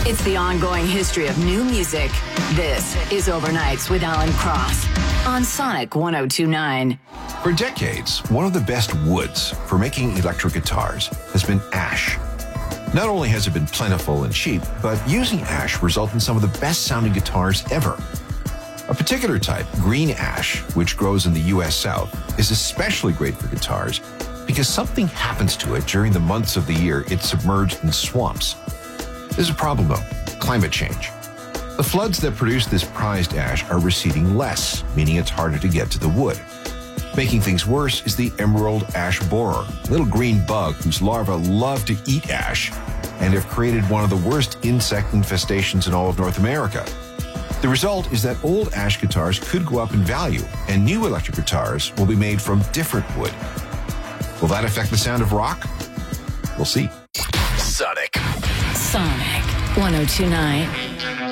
It's the ongoing history of new music. This is Overnights with Alan Cross on Sonic 1029. For decades, one of the best woods for making electric guitars has been ash. Not only has it been plentiful and cheap, but using ash results in some of the best sounding guitars ever. A particular type, green ash, which grows in the U.S. South, is especially great for guitars because something happens to it during the months of the year it's submerged in swamps. There's a problem though, climate change. The floods that produce this prized ash are receding less, meaning it's harder to get to the wood. Making things worse is the emerald ash borer, a little green bug whose larvae love to eat ash and have created one of the worst insect infestations in all of North America. The result is that old ash guitars could go up in value, and new electric guitars will be made from different wood. Will that affect the sound of rock? We'll see. Sonic 1029.